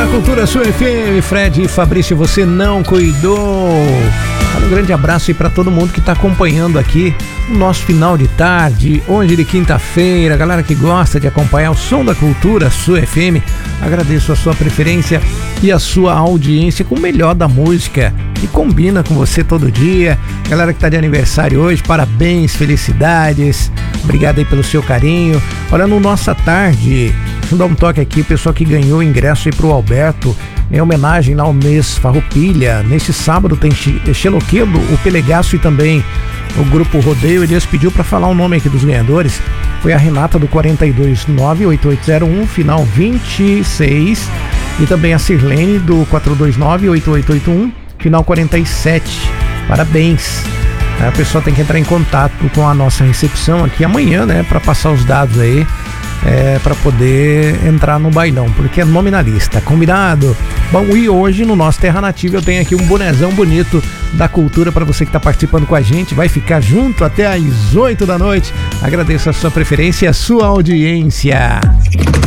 Cultura Sua FM, Fred e Fabrício, você não cuidou. Um grande abraço aí para todo mundo que está acompanhando aqui o nosso final de tarde, hoje de quinta-feira. Galera que gosta de acompanhar o som da Cultura Sua FM, agradeço a sua preferência e a sua audiência com o melhor da música que combina com você todo dia. Galera que está de aniversário hoje, parabéns, felicidades, obrigado aí pelo seu carinho. Olha, no Nossa Tarde, deixa eu dar um toque aqui, o pessoal que ganhou o ingresso aí pro Alberto, em homenagem lá ao mês Farroupilha. Nesse sábado tem Xeloquedo, o Pelegaço e também o Grupo Rodeio. Elias pediu para falar o nome aqui dos ganhadores. Foi a Renata do 4298801, final 26. E também a Sirlene do 4298881, final 47. Parabéns. A pessoa tem que entrar em contato com a nossa recepção aqui amanhã, né? Para passar os dados aí. Para poder entrar no bailão, porque é nominalista, combinado? Bom, e hoje no nosso Terra Nativa eu tenho aqui um bonezão bonito da cultura para você que está participando com a gente, vai ficar junto até às 8 da noite. Agradeço a sua preferência e a sua audiência.